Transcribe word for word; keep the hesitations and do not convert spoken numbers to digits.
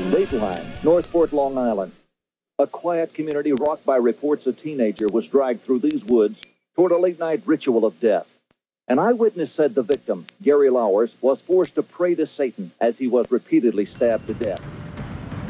Dateline, Northport, Long Island. A quiet community rocked by reports a teenager was dragged through these woods toward a late-night ritual of death. An eyewitness said the victim, Gary Lowers, was forced to pray to Satan as he was repeatedly stabbed to death.